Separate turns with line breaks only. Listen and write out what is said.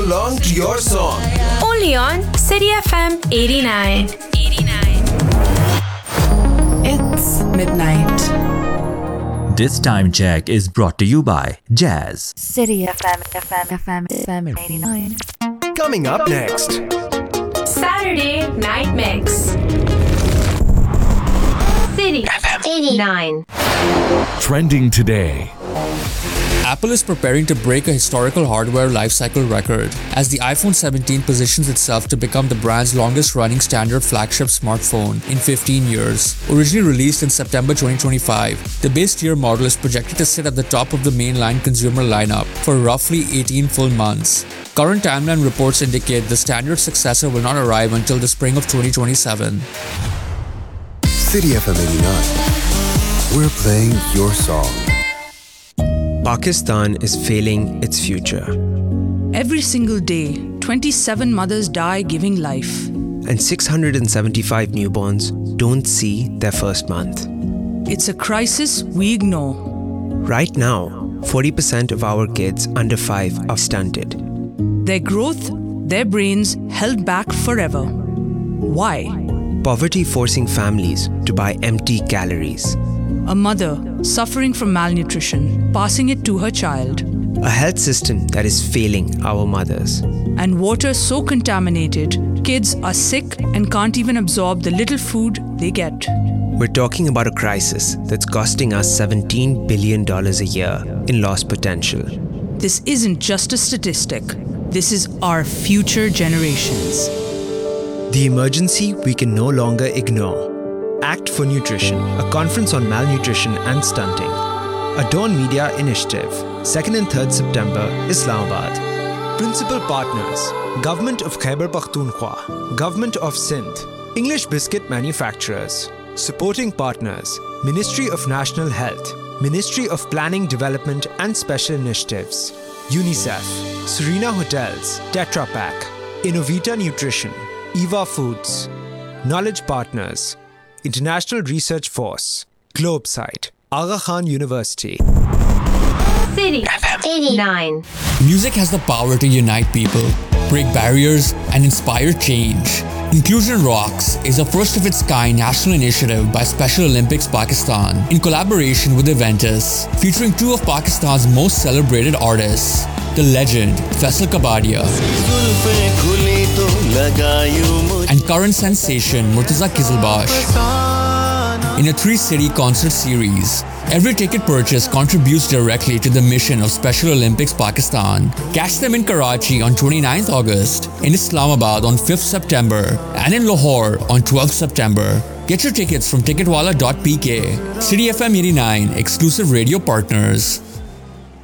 along to your song.
Only on City FM 89.
It's midnight.
This time check is brought to you by Jazz.
City FM 89.
Coming up next.
Saturday Night Mix. City FM 89.
Trending today.
Apple is preparing to break a historical hardware lifecycle record as the iPhone 17 positions itself to become the brand's longest-running standard flagship smartphone in 15 years. Originally released in September 2025, the base tier model is projected to sit at the top of the mainline consumer lineup for roughly 18 full months. Current timeline reports indicate the standard successor will not arrive until the spring of 2027.
City FM 89. We're playing your song.
Pakistan is failing its future.
Every single day, 27 mothers die giving life.
And 675 newborns don't see their first month.
It's a crisis we ignore.
Right now, 40% of our kids under 5 are stunted.
Their growth, their brains held back forever. Why?
Poverty forcing families to buy empty calories.
A mother suffering from malnutrition, passing it to her child.
A health system that is failing our mothers.
And water so contaminated, kids are sick and can't even absorb the little food they get.
We're talking about a crisis that's costing us $17 billion a year in lost potential.
This isn't just a statistic. This is our future generations.
The emergency we can no longer ignore. Act for Nutrition, a conference on malnutrition and stunting. A Dawn Media initiative, 2nd and 3rd September, Islamabad. Principal partners, Government of Khyber Pakhtunkhwa, Government of Sindh, English Biscuit Manufacturers. Supporting partners, Ministry of National Health, Ministry of Planning, Development and Special Initiatives, UNICEF, Serena Hotels, Tetra Pak, Innovita Nutrition, Eva Foods. Knowledge partners, International Research Force, Globesite, Aga Khan University.
City FM 89.
Music has the power to unite people, break barriers, and inspire change. Inclusion Rocks is a first-of-its-kind national initiative by Special Olympics Pakistan in collaboration with Aventus, featuring two of Pakistan's most celebrated artists, the legend Faisal Kabadia and current sensation Murtaza Kizilbash. In a 3-city concert series, every ticket purchase contributes directly to the mission of Special Olympics Pakistan. Catch them in Karachi on 29th August, in Islamabad on 5th September, and in Lahore on 12th September. Get your tickets from ticketwala.pk. City FM 89 exclusive radio partners.